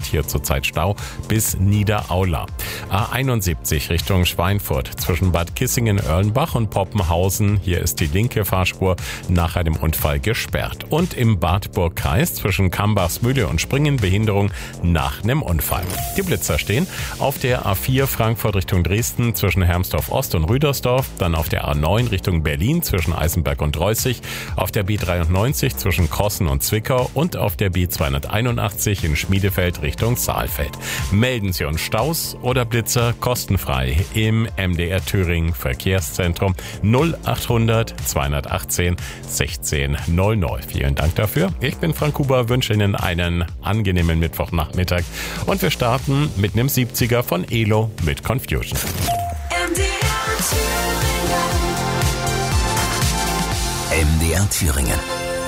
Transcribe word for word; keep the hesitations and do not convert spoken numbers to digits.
hier zurzeit Stau bis Niederaula. A einundsiebzig Richtung Schweinfurt zwischen Bad Kissingen-Erlenbach und Poppenhausen. Hier ist die linke Fahrspur nach einem Unfall gesperrt. Und im Wartburgkreis zwischen Kambachsmühle und Springen Behinderung nach einem Unfall. Die Blitzer stehen auf der A vier Frankfurt Richtung Dresden zwischen Hermsdorf Ost und Rüdersdorf, dann auf der A neun Richtung Berlin zwischen Eisenberg und Reußig, auf der B dreiundneunzig zwischen Krossen und Zwickau und auf der B zweihunderteinundachtzig in Schmiedefeld Richtung Saalfeld. Melden Sie uns Staus oder Blitzer kostenfrei im M D R Thüringen Verkehrszentrum null achthundert zweihundertachtzehn sechzehn null null. Vielen Dank dafür. Ich bin Frank Huber, wünsche Ihnen einen angenehmen Mittwochnachmittag und wir starten mit einem siebziger von Elo mit Confusion. M D R Thüringen. M D R Thüringen.